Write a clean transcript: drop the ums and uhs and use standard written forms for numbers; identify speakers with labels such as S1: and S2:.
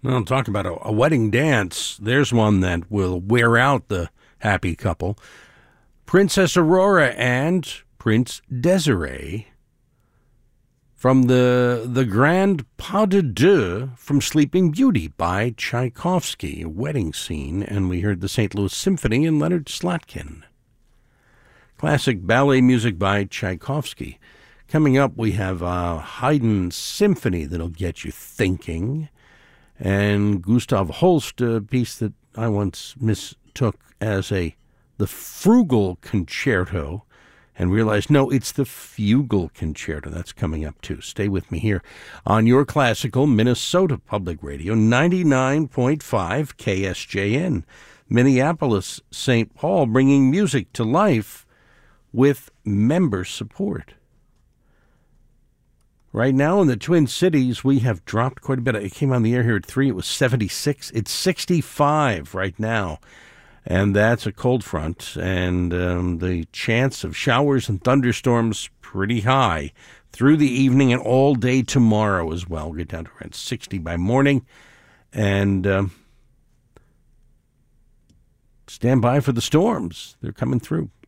S1: Well, talk about a wedding dance. There's one that will wear out the happy couple. Princess Aurora and Prince Desiree from the Grand Pas de Deux from Sleeping Beauty by Tchaikovsky, a wedding scene, and we heard the St. Louis Symphony and Leonard Slatkin. Classic ballet music by Tchaikovsky. Coming up, we have a Haydn symphony that'll get you thinking, and Gustav Holst, a piece that I once mistook as the Frugal Concerto, and realized, no, it's the Fugal Concerto. That's coming up, too. Stay with me here on your classical Minnesota Public Radio, 99.5 KSJN, Minneapolis, St. Paul, bringing music to life with member support. Right now in the Twin Cities, we have dropped quite a bit. It came on the air here at 3. It was 76. It's 65 right now. And that's a cold front, and the chance of showers and thunderstorms pretty high through the evening and all day tomorrow as well. We'll get down to around 60 by morning, and stand by for the storms. They're coming through.